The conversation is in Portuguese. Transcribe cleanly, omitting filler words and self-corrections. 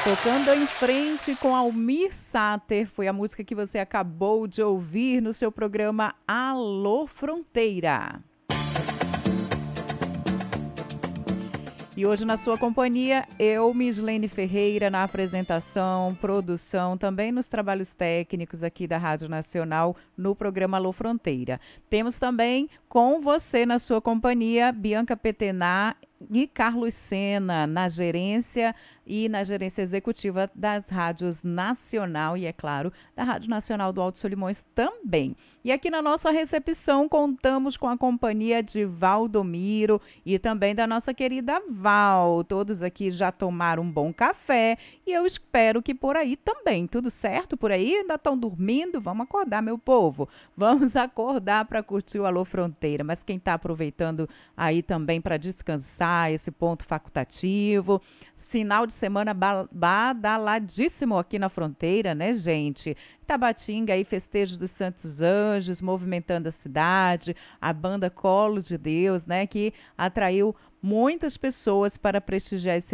Tocando em frente com Almir Sater, foi a música que você acabou de ouvir no seu programa Alô Fronteira. E hoje na sua companhia, eu, Mislene Ferreira, na apresentação, produção, também nos trabalhos técnicos aqui da Rádio Nacional, no programa Alô Fronteira. Temos também com você na sua companhia, Bianca Petená e Carlos Sena, na gerência executiva das rádios Nacional e, é claro, da Rádio Nacional do Alto Solimões também. E aqui na nossa recepção contamos com a companhia de Valdomiro e também da nossa querida Val. Todos aqui já tomaram um bom café e eu espero que por aí também. Tudo certo por aí? Ainda estão dormindo? Vamos acordar, meu povo. Vamos acordar para curtir o Alô Fronteira. Mas quem está aproveitando aí também para descansar, esse ponto facultativo. Final de semana badaladíssimo aqui na fronteira, né, gente? Tabatinga aí, festejos dos Santos Anjos, movimentando a cidade, a banda Colo de Deus, né, que atraiu muitas pessoas para prestigiar esse